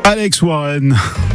Alex Warren.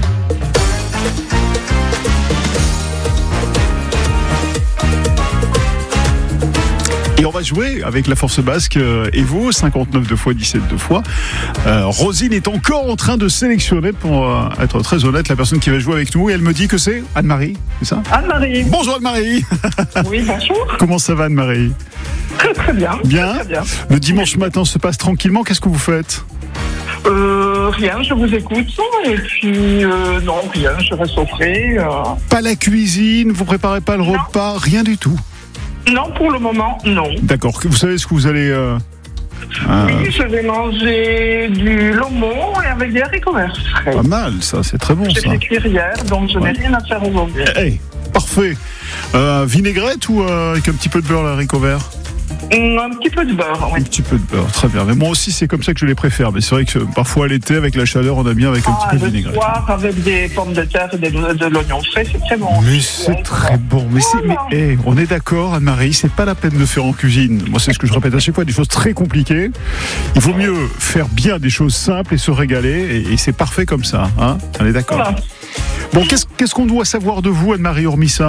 Et on va jouer avec la Force Basque Evo, 59 2 fois, 17 2 fois. Rosine est encore en train de sélectionner, pour être très honnête, la personne qui va jouer avec nous. Et elle me dit que c'est Anne-Marie, c'est ça ? Anne-Marie. Bonjour Anne-Marie. Oui, bonjour. Comment ça va Anne-Marie ? Très très bien. Bien. Très bien. Le dimanche matin se passe tranquillement. Qu'est-ce que vous faites ? Rien, je vous écoute. Et puis, non, rien, je reste au frais. Pas la cuisine, vous préparez pas le repas, rien du tout ? Non, pour le moment, non. D'accord. Vous savez ce que vous allez... Oui, je vais manger du lomo et avec des haricots verts frais. Pas mal, ça, c'est très bon J'ai ça. fait cuire hier, donc je n'ai rien à faire aujourd'hui. Hey, parfait. Vinaigrette ou avec un petit peu de beurre, l'haricot vert ? Un petit peu de beurre, oui. Un petit peu de beurre, très bien. Mais moi aussi, c'est comme ça que je les préfère. Mais c'est vrai que parfois, l'été, avec la chaleur, on a bien avec un petit peu de Le vinaigrette. soir, avec des pommes de terre et de l'oignon frais, c'est très bon. Mais c'est très bon. Mais on est d'accord, Anne-Marie, c'est pas la peine de faire en cuisine. Moi, c'est ce que je répète à chaque fois, des choses très compliquées. Il vaut mieux faire bien des choses simples et se régaler. Et c'est parfait comme ça. Hein, on est d'accord. Voilà. Bon, qu'est-ce qu'on doit savoir de vous, Anne-Marie, hormis ça ?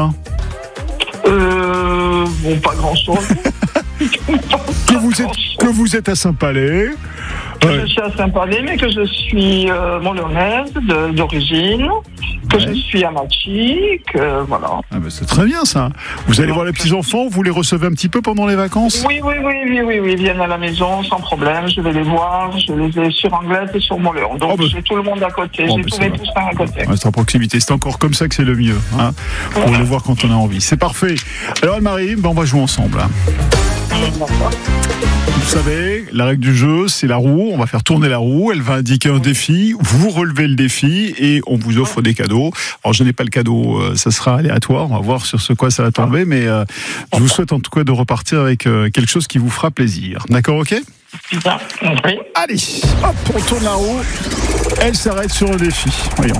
Bon, pas grand-chose. que vous êtes à Saint-Palais. Je suis à Saint-Palais, mais que je suis montléonaise d'origine, que je suis amachique, voilà. Ah ben c'est très bien ça. Vous allez voir les petits-enfants, vous les recevez un petit peu pendant les vacances ? Oui, ils viennent à la maison sans problème, je vais les voir, je les ai sur Anglaise et sur Montléon. Donc j'ai tout le monde à côté, j'ai tous mes poussins à côté. C'est en proximité, c'est encore comme ça que c'est le mieux, hein, pour les voir quand on a envie. C'est parfait. Alors Anne-Marie, on va jouer ensemble. Vous savez, la règle du jeu, c'est la roue. On va faire tourner la roue. Elle va indiquer un défi. Vous relevez le défi et on vous offre des cadeaux. Alors, je n'ai pas le cadeau. Ça sera aléatoire. On va voir sur quoi ça va tomber. Mais je vous souhaite en tout cas de repartir avec quelque chose qui vous fera plaisir. D'accord, ok ? Oui. Allez, hop, on tourne la roue. Elle s'arrête sur un défi. Voyons.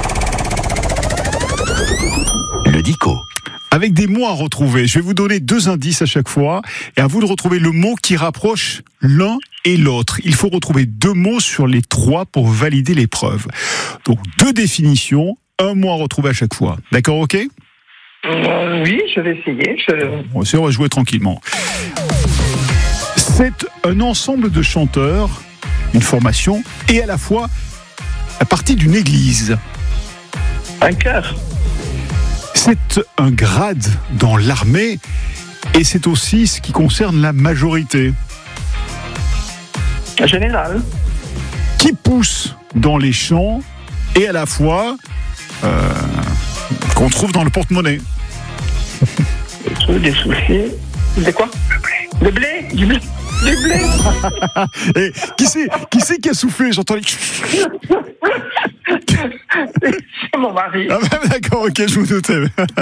Le Dico. Avec des mots à retrouver. Je vais vous donner 2 indices à chaque fois et à vous de retrouver le mot qui rapproche l'un et l'autre. Il faut retrouver 2 mots sur les 3 pour valider l'épreuve. Donc 2 définitions, 1 mot à retrouver à chaque fois. D'accord, ok ? Oui, je vais essayer. Bon, on va jouer tranquillement. C'est un ensemble de chanteurs, une formation et à la fois à partie d'une église. Un chœur. C'est un grade dans l'armée et c'est aussi ce qui concerne la majorité. Général. Qui pousse dans les champs et à la fois qu'on trouve dans le porte-monnaie. Des soucis. C'est quoi ? Le blé. Du blé. Et qui c'est qui a soufflé ? J'entends les... C'est mon mari. Ah ben d'accord, ok, je vous doutais.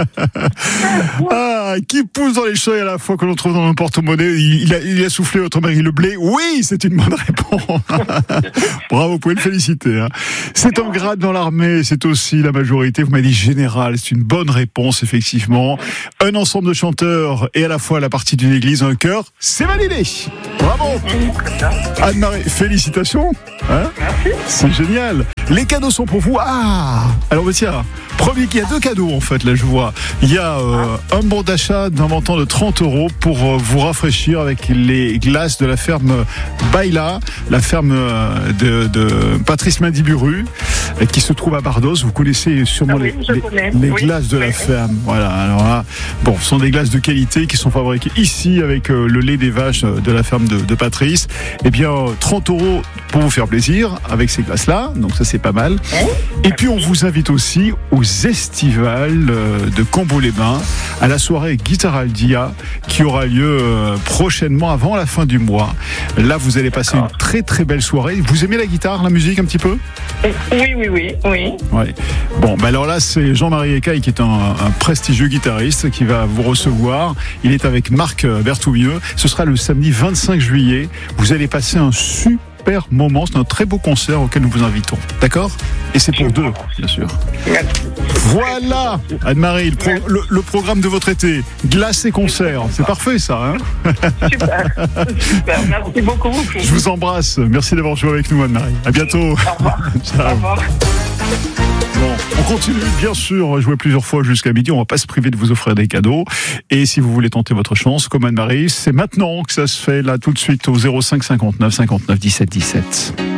Qui pousse dans les champs et à la fois que l'on trouve dans un porte-monnaie, il a soufflé votre mari le blé. Oui, c'est une bonne réponse. Bravo, vous pouvez le féliciter. Hein. C'est un grade dans l'armée, c'est aussi la majorité. Vous m'avez dit général, c'est une bonne réponse, effectivement. Un ensemble de chanteurs et à la fois la partie d'une église, un chœur, c'est validé. Bravo. Anne-Marie, félicitations. Hein. Merci. C'est génial. Les cadeaux sont pour vous. Alors tiens, premier, il y a 2 cadeaux en fait, là je vois. Il y a un bon d'achat d'un montant de 30 € pour vous rafraîchir avec les glaces de la ferme Baila, la ferme de Patrice Mandiburu, qui se trouve à Bardos. Vous connaissez sûrement les glaces de la ferme. Voilà, alors là, bon, ce sont des glaces de qualité qui sont fabriquées ici avec le lait des vaches de la ferme de Patrice. Eh bien, 30 € pour vous faire plaisir avec ces glaces-là, donc ça c'est pas mal. Et puis on vous invite aussi aux estivales de Cambo-les-Bains, à la soirée Guitaraldia qui aura lieu prochainement avant la fin du mois. Là vous allez passer une très très belle soirée. Vous aimez la guitare, la musique un petit peu ? Oui. Ouais. Bon, alors là c'est Jean-Marie Ecaille qui est un prestigieux guitariste qui va vous recevoir. Il est avec Marc Berthoumieux. Ce sera le samedi 25 juillet. Vous allez passer un super moment. C'est un très beau concert auquel nous vous invitons. D'accord ? Et c'est pour 2, bien sûr. Merci. Voilà, Anne-Marie, le programme de votre été, glace et concert. C'est parfait, ça. Super. Merci beaucoup. Je vous embrasse. Merci d'avoir joué avec nous, Anne-Marie. À bientôt. Au revoir. Ciao. Au revoir. Bon, on continue bien sûr à jouer plusieurs fois jusqu'à midi. On va pas se priver de vous offrir des cadeaux. Et si vous voulez tenter votre chance, comme Anne-Marie, c'est maintenant que ça se fait, là, tout de suite, au 05 59 59 17 17.